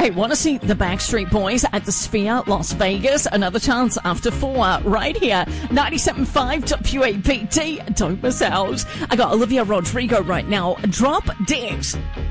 Hey, want to see the Backstreet Boys at the Sphere, Las Vegas? Another chance after 4 right here. 97.5 WAPT. Don't miss out. I got Olivia Rodrigo right now. Drop Dead.